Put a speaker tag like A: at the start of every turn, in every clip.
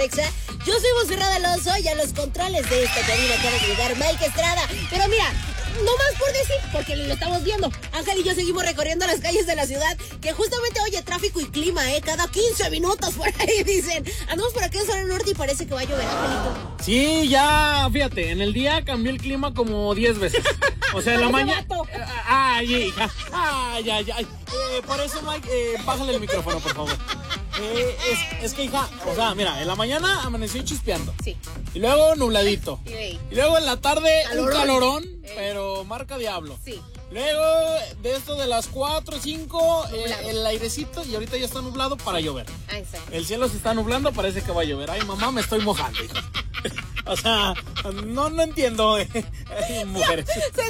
A: Yo soy Monserrat Alonso y a los controles de esta cabina acaba de llegar Mike Estrada. Pero mira, no más por decir, porque lo estamos viendo. Ángel y yo seguimos recorriendo las calles de la ciudad, que justamente, oye, tráfico y clima, cada 15 minutos por ahí dicen. Andamos por aquí en zona norte y parece que va a llover, Angelito.
B: Sí, ya, fíjate, en el día cambió el clima como 10 veces. O sea, en la mañana... Ay, hija. Ay. Por eso, Mike, bájale el micrófono, por favor. Es que, hija, o sea, mira, en la mañana amaneció chispeando.
A: Sí.
B: Y luego nubladito. Y luego en la tarde un calorón, pero marca diablo.
A: Sí.
B: Luego de esto de las 4 o 5, el airecito, y ahorita ya está nublado para llover.
A: Ahí está.
B: El cielo se está nublando, parece que va a llover. Ay, mamá, me estoy mojando, hija. O sea, no entiendo, mujeres.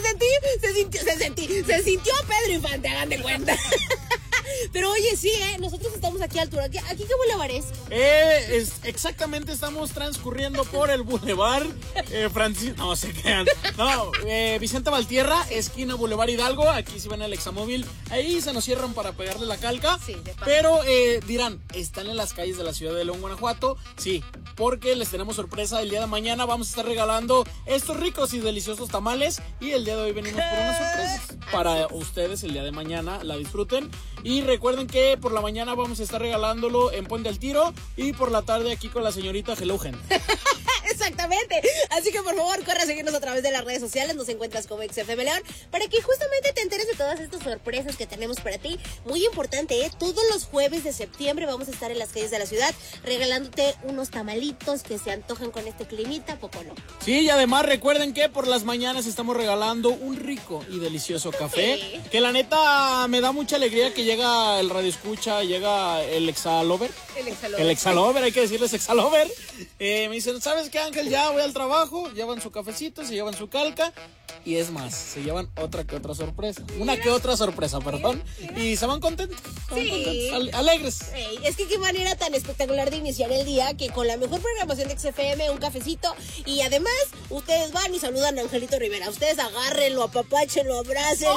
A: Se sintió Pedro Infante, hagan de cuenta. Pero oye, sí, nosotros estamos aquí a altura. ¿Aquí qué bulevar es?
B: Exactamente, estamos transcurriendo por el bulevar Francisco. No, se crean. No, Vicente Valtierra, esquina Boulevard Hidalgo. Aquí si van al Examóvil, ahí se nos cierran para pegarle la calca.
A: Sí, de paso.
B: Pero dirán, ¿están en las calles de la ciudad de León, Guanajuato? Sí, porque les tenemos sorpresa. El día de mañana vamos a estar regalando estos ricos y deliciosos tamales. Y el día de hoy venimos por unas sorpresas para ustedes. El día de mañana la disfruten. Y recuerden que por la mañana vamos a estar regalándolo en Puente al Tiro y por la tarde aquí con la señorita Helogen.
A: Exactamente. Así que por favor, corre a seguirnos a través de las redes sociales. Nos encuentras como XFM León para que justamente te enteres de todas estas sorpresas que tenemos para ti. Muy importante, todos los jueves de septiembre vamos a estar en las calles de la ciudad regalándote unos tamalitos que se antojan con este climita, poco no.
B: Sí, y además recuerden que por las mañanas estamos regalando un rico y delicioso café.
A: Sí.
B: Que la neta me da mucha alegría que llega el Radio Escucha, llega el Exalover. El Exalover, hay que decirles Exalover. Me dicen, ¿sabes qué, Ángel? Ya voy al trabajo, llevan su cafecito, se llevan su calca. Y es más, se llevan otra que otra sorpresa. Una que otra sorpresa, perdón. Y se van contentos. Alegres.
A: Es que qué manera tan espectacular de iniciar el día, que con la mejor programación de XFM, un cafecito. Y además, ustedes van y saludan a Angelito Rivera. Ustedes agárrenlo, apapáchenlo, abrácenlo.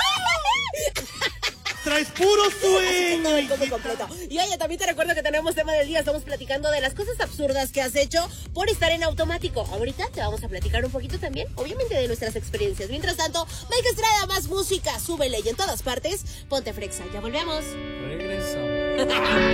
C: Traes puro sueño.
A: El combo completo. Y oye, también te recuerdo que tenemos tema del día. Estamos platicando de las cosas absurdas que has hecho por estar en automático. Ahorita te vamos a platicar un poquito también, obviamente, de nuestras experiencias. Mientras tanto, Mike Estrada, más música, súbele y en todas partes, ponte frexa. Ya volvemos.
B: Regresamos.